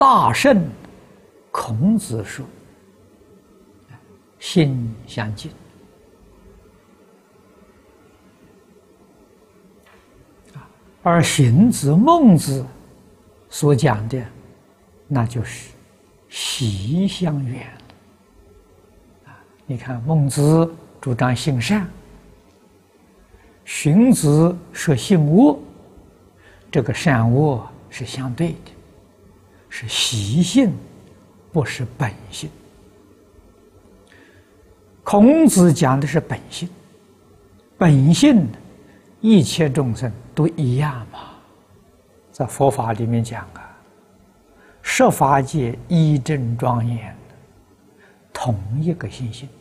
大圣孔子说：“心相近。”而荀子、孟子所讲的，那就是习相远。你看，孟子主张行善，荀子说行恶，这个善恶是相对的，是习性，不是本性。孔子讲的是本性，本性一切众生都一样嘛。在佛法里面讲啊，十法界一真庄严，同一个心性。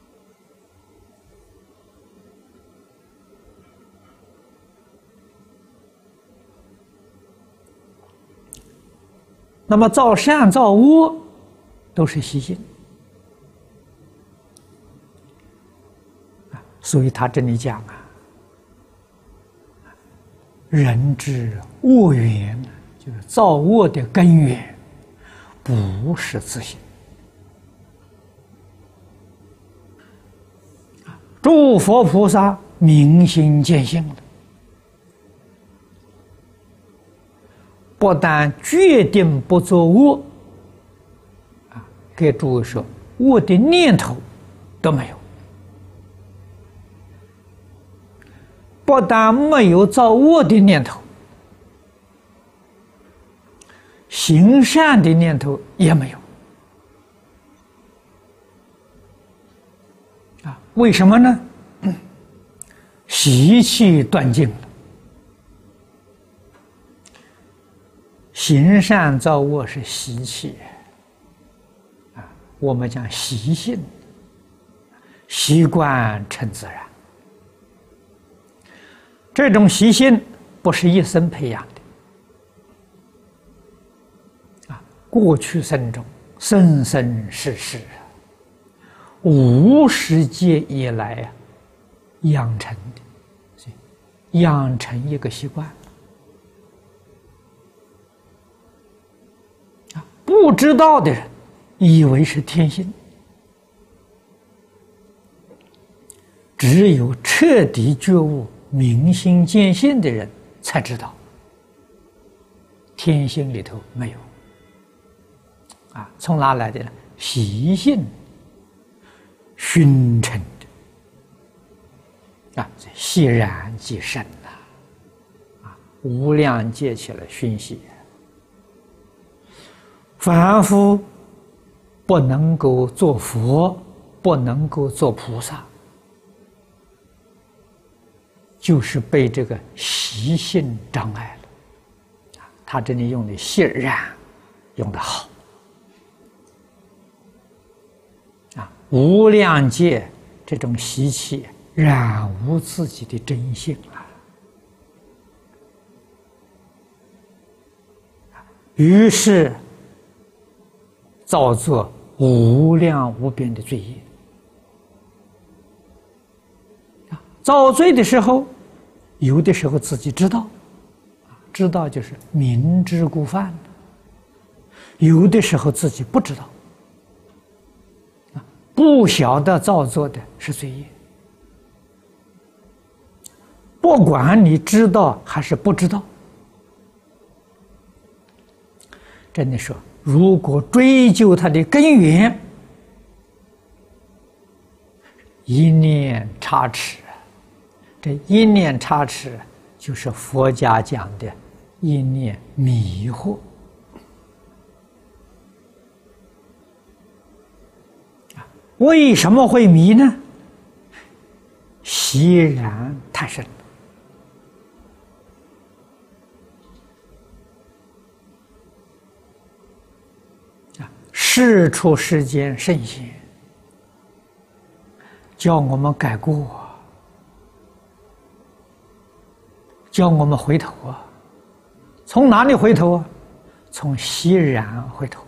那么造善造恶都是习性，所以他这里讲啊，人之恶源，就是造恶的根源，不是自性。诸佛菩萨明心见性了，不但决定不作恶，给诸位说，恶的念头都没有。不但没有造恶的念头，行善的念头也没有。为什么呢？习气断尽了。行善造恶是习气，我们讲习性，习惯成自然。这种习性不是一生培养的，过去生中生生世世无始劫以来养成的，所以养成一个习惯。不知道的人以为是天性，只有彻底觉悟、明心见性的人才知道，天性里头没有。从哪来的呢？习性熏成的。习然即生无量劫起来熏习。凡夫不能够做佛，不能够做菩萨，就是被这个习性障碍了。他这里用的习然用得好。无量劫这种习气染污自己的真性于是造作无量无边的罪业。造罪的时候，有的时候自己知道，知道就是明知故犯；有的时候自己不知道，不晓得造作的是罪业。不管你知道还是不知道，真的说，如果追究它的根源，一念差池，这一念差池就是佛家讲的一念迷惑。为什么会迷呢？习然太深了。世出世间圣贤教我们改过，教我们回头从哪里回头从习然回头，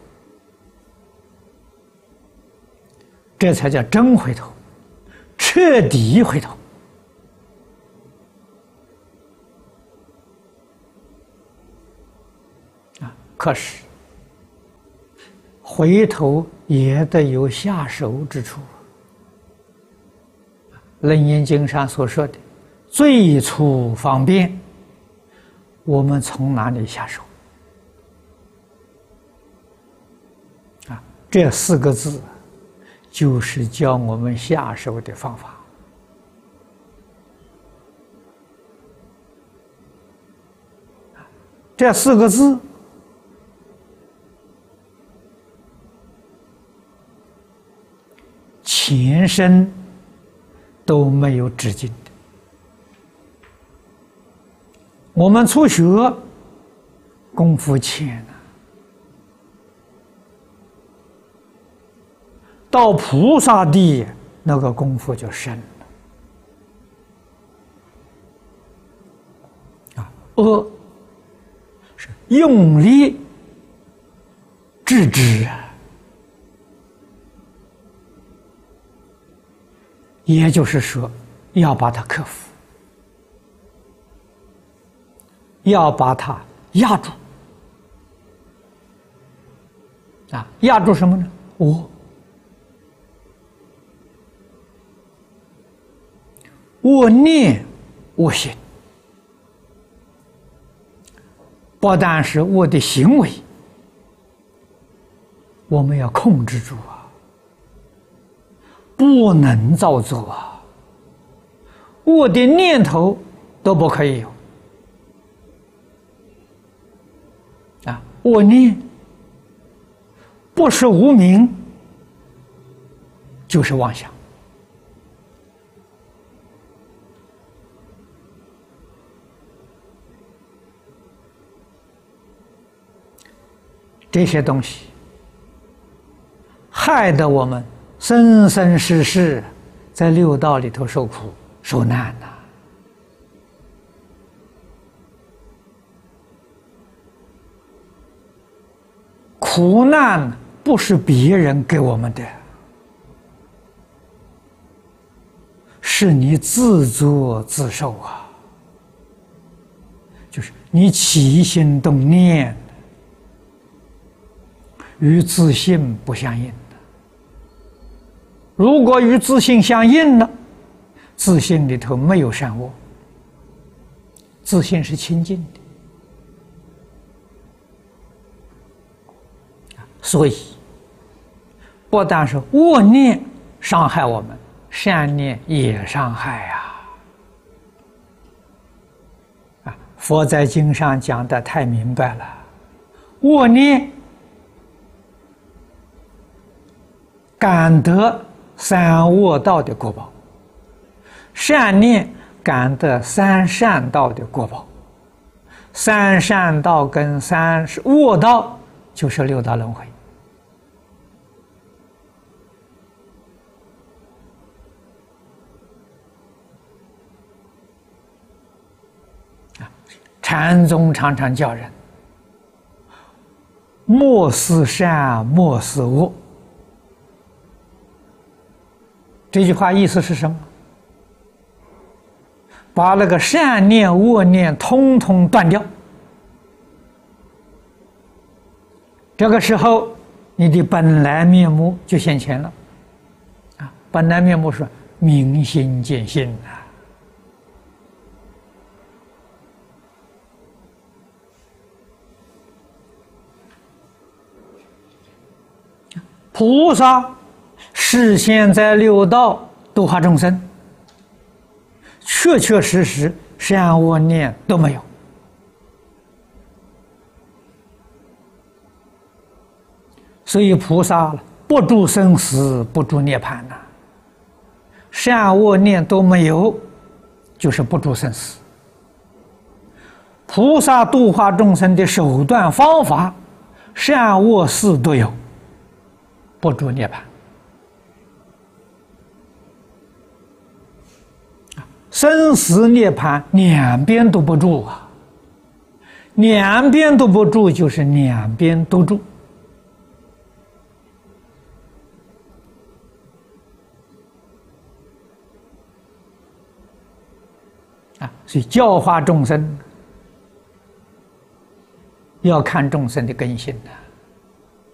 这才叫真回头，彻底回头。可是回头也得有下手之处。《楞严经》上所说的最初方便，我们从哪里下手？这4个字就是教我们下手的方法。这4个字前生都没有止境的。我们初学功夫浅了，到菩萨地那个功夫就深了。恶是用力制止，也就是说，要把它克服，要把它压住。压住什么呢？我念我行，不但是我的行为，我们要控制住不能造作我的念头都不可以有我念不是无明，就是妄想。这些东西害得我们生生世世在六道里头受苦受难苦难不是别人给我们的，是你自作自受就是你起心动念与自性不相应。如果与自性相应了，自性里头没有善恶，自性是清净的。所以不但是恶念伤害我们，善念也伤害佛在经上讲的太明白了，恶念感得三恶道的果报，善念感得三善道的果报。三善道跟三恶道就是六道轮回。禅宗常常教人莫思善，莫思恶。这句话意思是什么？把那个善念恶念通通断掉，这个时候你的本来面目就现前了本来面目是明心见性菩萨示现在六道度化众生，确确实实善恶念都没有。所以菩萨不住生死，不住涅槃善恶念都没有，就是不住生死。菩萨度化众生的手段方法，善恶事都有，不住涅槃。生死涅槃两边都不住两边都不住就是两边都住所以教化众生要看众生的根性